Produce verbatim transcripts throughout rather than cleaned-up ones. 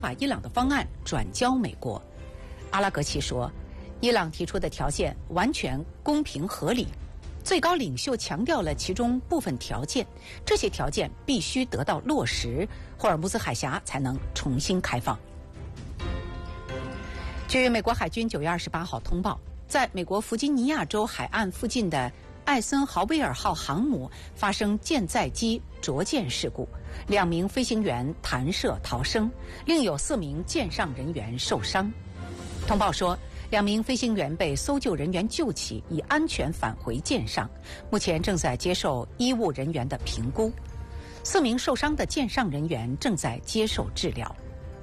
把伊朗的方案转交美国。阿拉格齐说，伊朗提出的条件完全公平合理，最高领袖强调了其中部分条件，这些条件必须得到落实，霍尔木兹海峡才能重新开放。据美国海军九月二十八号通报，在美国弗吉尼亚州海岸附近的艾森豪威尔号航母发生舰载机着舰事故，两名飞行员弹射逃生，另有四名舰上人员受伤。通报说，两名飞行员被搜救人员救起，已安全返回舰上，目前正在接受医务人员的评估。四名受伤的舰上人员正在接受治疗。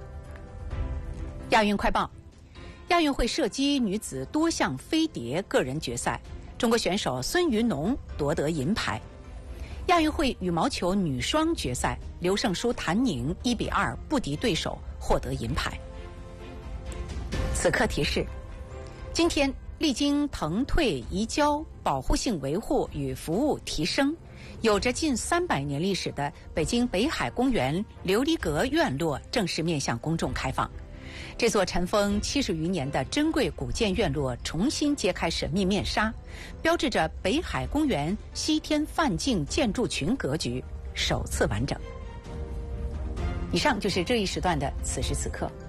亚运快报：亚运会射击女子多项飞碟个人决赛，中国选手孙于农夺得银牌。亚运会羽毛球女双决赛，刘胜书、谭宁一比二不敌对手，获得银牌。此刻提示：今天历经腾退、移交、保护性维护与服务提升，有着近三百年历史的北京北海公园琉璃阁院落正式面向公众开放。这座尘封七十余年的珍贵古建院落重新揭开神秘面纱，标志着北海公园西天梵境建筑群格局首次完整。以上就是这一时段的此时此刻。